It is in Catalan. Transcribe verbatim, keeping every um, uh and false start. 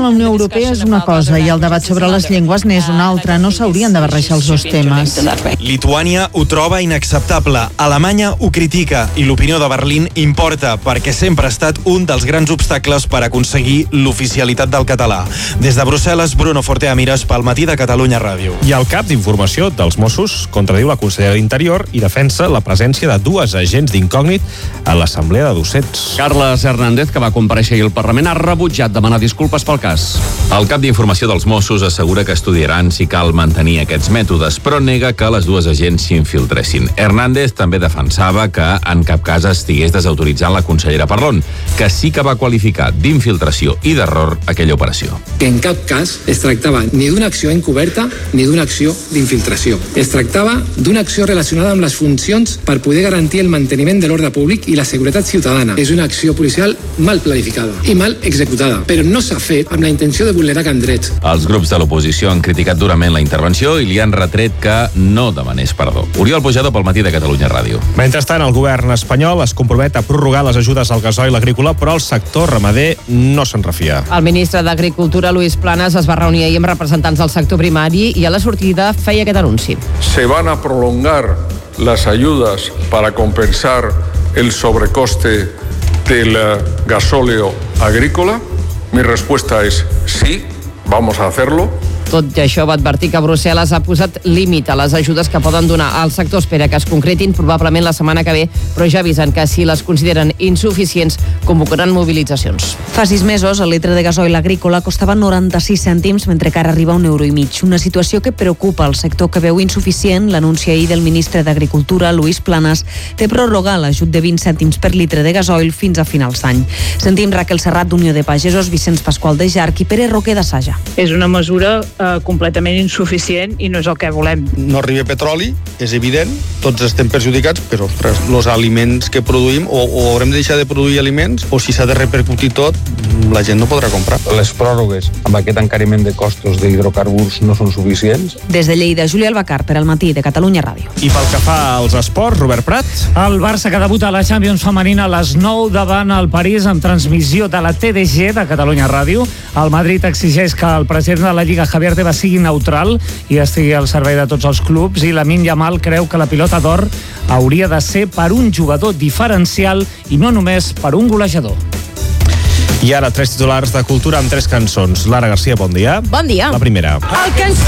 la Unió Europea és una cosa i el debat sobre les llengües n'és una altra. No s'haurien de barrejar els dos temes. Lituània ho troba inacceptable, Alemanya ho critica i l'opinió de Berlín importa perquè sempre ha estat un dels grans obstacles per aconseguir l'oficialitat del català. Des de Brussel·les, Bruno Fortea Mires pel Matí de Catalunya Ràdio. I el cap d'informació dels Mossos contradiu la consellera d'Interior i defensa la presència de dues agents d'incògnit a l'assemblea de docents. Carles Hernández, que va comparèixer ahir al Parlament, ha rebutjat demanar disculpes pel cas. El cap d'informació dels Mossos assegura que estudiaran si cal mantenir aquests mètodes, però nega que les dues agents s'infiltressin. Hernández també defensava que en cap cas estigués desautoritzant la consellera Parlon, que sí que va qualificar d'infiltració i d'error aquella operació. Que en cap cas es tractava ni d'una acció encoberta ni d'una acció d'infiltració. Es tractava d'una acció relacionada amb les funcions per poder garantir el manteniment de l'ordre públic i la seguretat ciutadana. És una acció policial mal planificada i mal executada, però no s'ha fet amb la intenció de vulnerar cap dret. Els grups de l'oposició han criticat durament la intervenció i li han retret que no demanés perdó. Oriol Pujado pel Matí de Catalunya Ràdio. Mentrestant, el govern espanyol es compromet a prorrogar les ajudes al gasoil agrícola, però el sector ramader no se'n refia. El ministre d'Agricultura, Luis Planas, es va reunir ahir amb representants del sector primari i a la sortida feia aquest anunci. Se van a prolongar las ayudas para compensar el sobrecoste del gasóleo agrícola. Mi respuesta es sí, vamos a hacerlo. Tot i això, va advertir que Brussel·les ha posat límit a les ajudes que poden donar al sector. Espera que es concretin probablement la setmana que ve, però ja avisen que si les consideren insuficients, convocaran mobilitzacions. Fa sis mesos, el litre de gasoil agrícola costava noranta-sis cèntims, mentre que ara arriba a un euro i mig. Una situació que preocupa el sector, que veu insuficient l'anunci ahir del ministre d'Agricultura, Luis Planas, de prorrogar l'ajut de vint cèntims per litre de gasoil fins a finals d'any. Sentim Raquel Serrat d'Unió de Pagesos, Vicenç Pasqual de Jarc i Pere Roquer de Saja. És una mesura eh, completament insuficient i no és el que volem. No arriba petroli, és evident, tots estem perjudicats, però ostres, els aliments que produïm, o, o haurem de deixar de produir aliments, o si s'ha de repercutir tot, la gent no podrà comprar. Les pròrrogues amb aquest encariment de costos d'hidrocarburs no són suficients. Des de Lleida, Júlia Albacar, per al Matí de Catalunya Ràdio. I pel que fa als esports, Robert Prat. El Barça que debuta a la Champions femenina a les nou davant el París amb transmissió de la T D G de Catalunya Ràdio. El Madrid exigeix que el president de la Lliga, Javier Tebas, sigui neutral i estigui al servei de tots els clubs, i Lamine Yamal creu que la pilota d'or hauria de ser per un jugador diferencial i no només per un golejador. I ara tres titulars de cultura amb tres cançons. Lara Garcia, bon dia. Bon dia. La primera. El que ens